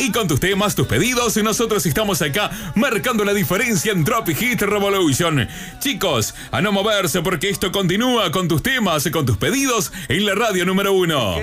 Y con tus temas, tus pedidos, nosotros estamos acá marcando la diferencia en Drop Hit Revolution. Chicos, a no moverse porque esto continúa con tus temas, con tus pedidos en la radio número 1.